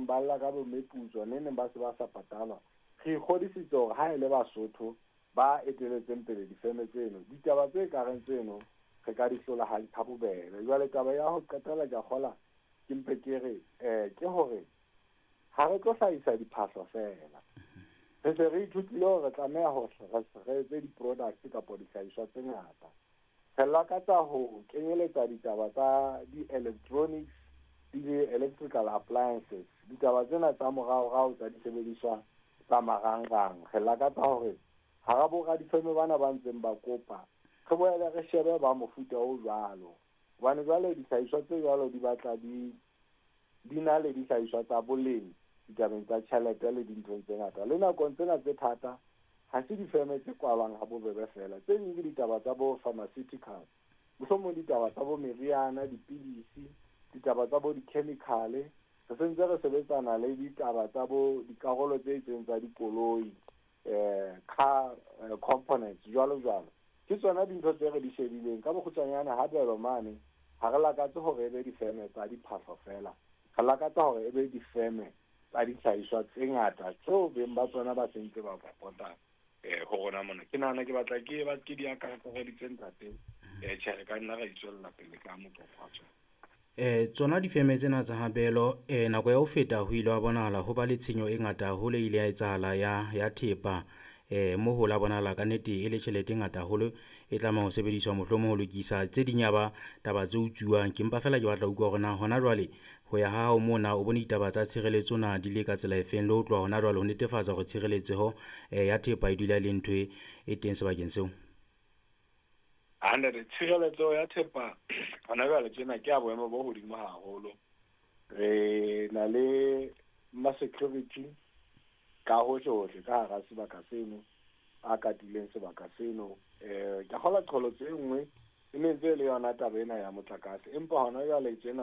ba lla ka bo meputso neng ba se ba sa patalwa re ikgodisitse hore ha ile Basotho ba eteletseng pele difeme tseno ditaba tse kareng tseno re ka di hlola ha bobebe jwale taba ya ho qetela ja kgola ke mpe ke re ke hore ha re tlo hlahisa diphahlo fela re se re ithutile hore re tlameha ho re etse di-products kapa dihlahiswa tse ngata re lakatsa ho kenyeletsa ditaba tsa di-electronics di-electrical appliances ditaba tsena tsa morao tsa disebediswa tsa marangrang re lakatsa hore ha bo ra difeme bana ba ntseng ba kopa re boele re shebe ba mofuta o jwalo hobane jwale dihlahiswa tse jwalo di batla di na le dihlahiswa tsa boleng ditabeng tsa tjhelete le dinthong tse ngata le nakong tsena tse thata ha se difeme tse kwalwang ha bobebe fela tse ding ke ditaba tsa bo pharmaceutical mohlomong ditaba tsa bo meriana dipidisi ditaba tsa bo di-chemical re sentse re sebetsana le ditaba tsa bo dikarolo tse itseng tsa dikoloi car components jwalo ke tsona dintho tse re di shebileng ka bokgutshwanyane ha belo mane ha re lakatse hore ebe difeme tsa diphahlo fela re lakatsa hore ebe difeme tsa dihlahiswa tse ngata tseo beng ba tsona ba sentse ba popota ho rona mona ke nahana ke batla ke di akantse re di tsentate tjhere ka nna ra itswella pele ka mopopatso tsona difeme tsena tsa habelo nako ya ho feta ho ile wa bonahala ho ba le tshenyo e ngata haholo ile ya etsahala ya thepa mo ho la bonahala ka nnete e le tjhelete ngata haholo e tlamang ho sebediswa mohlomong ho lokisa tse ding ya ba taba tse utsuwang ke mpa fela ke batla utlwa hore na hona jwale ho ya hao mona o bone ditaba tsa tshireletso na di le ka tsela e feng le ho tloha hona jwale ho netefatsa hore tshireletseho ya thepa e dula le ntho e teng sebakeng seo tshireletso ya thepa hona jwale tjena ke a boemo bo hodimo haholo re na le ma-security ka hohle ka hara sebaka seno a katileng sebaka seno ke kgola qholotse e nngwe e ntse le yona taba ena ya motlakase empa hona jwale tjena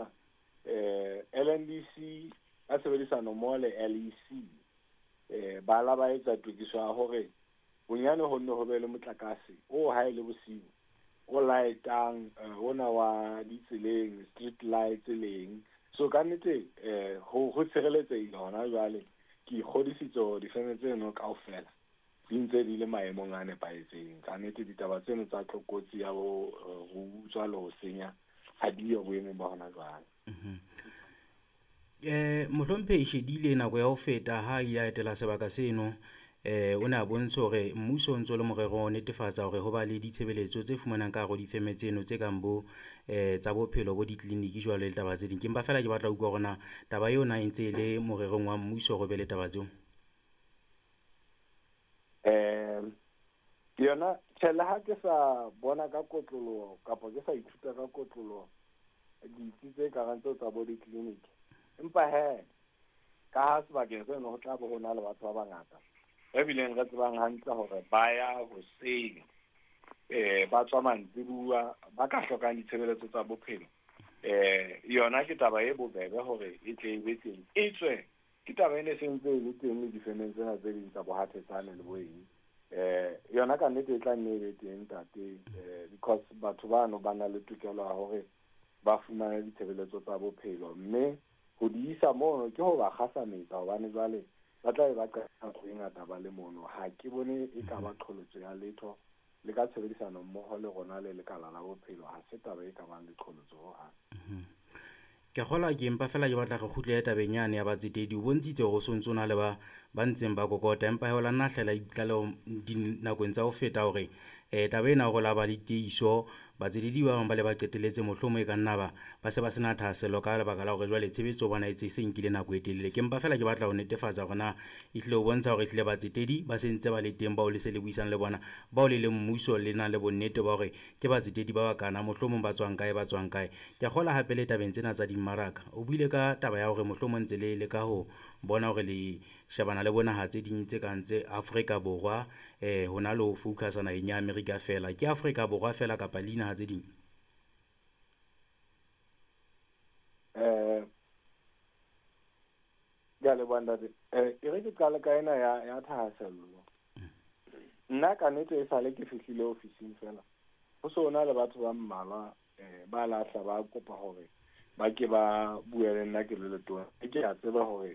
LNDC a sebedisano mmoho le LEC ba la ba etsa tokiso ya hore bonyane ho nne ho be le motlakase o ha ile bosiu o lightang ona wa ditseleng street lights leng so ka nnete ho tshireletsehile hona jwale ke ikgodisitse hore difeme tseno kaofela di ntse di le maemong a nepahetseng ka nnete ditaba tseno tsa tlokotsi ya ho utswa le ho senya ha di yo boemong ba hona jwale mohlomphehi shedile nako ya ho feta ha ile a etela sebaka seno o ne a bontsha hore mmuso o ntso le morero o netefatsa hore ho ba le ditshebeletso tse fumanang ka hare difeme tseno tse kang bo tsa bophelo bo ditleliniki jwalo le taba tse ding ke mpa fela ke batla utlwa hore na taba eo na e ntse le morerong wa mmuso go be le taba tseo yona tshela ha ke sa bona ka kotloloho kapa ke sa ithuta ka kotloloho ditsi tse kareng tseo tsa bo ditleliniki empa ka ha sebakeng seno ho tla bo hona le batho ba bangata e bileng re tsebang hantle hore ba ya hoseng ba tswa mantsibua ba ka hlokang ditshebeletso tsa bophelo yona ke taba e bobebe hore e tle e be teng e tswe ke taba ene sentse e le teng le difemeng tsena tse ding tsa bohathetsane le boeng yona ka nnete e tla nne e be teng tate because batho bano ba na le tokelo ya hore ba fumane ditshebeletso tsa bophelo mme ho di isa mono ke ho ba kgasametsa hobane jwale ba tla ba qetsa go ngata ba le mono ha ke bone e ka ba qholotso ya letho le ka tshebedisano mmoho le rona le lekala la bophelo ha se taba e ka bang le qholotso ho hang ke kgola ke empa fela ke batla go khutlele tabeng yane ya batsetedi o bontshitse go sontsona le ba ntseng ba kokota empa hola nna hlela ditlalo dinakong tsa ho feta hore taba ena go la ba le teiso batsetedi ba bang ba le ba qeteletse mohlomong e ka nna ba se ba sena thaselo ka lebaka la hore jwale tshebetso bona e tse se nkile nako e telele ke empa fela ke batla ho netefatsa hore na e hlile ho bontsha hore hlile batsetedi ba sentse ba le teng ba o le se le buisang le bona ba o le mmuso le na le bonnete ba hore ke batsetedi ba bakana mohlomong ba tswang kae ke kgola hape le tabeng tsena tsa dimmaraka o buile ka taba ya hore mohlomong ntse le ka ho bona hore le shebana le bona ha tse ding tse kang tse Afrika Borwa ho na le ho focusa na enya America fela ke Afrika Borwa fela kapa lina ha tse ding ya le banda e re ke qala ka ena ya thahasello nna ka nnete e sale ke fihlile ofising fela ho sona le batho ba mmalwa ba lahla ba kopa hore ba ke ba bue le nna ke le letona ke a tseba hore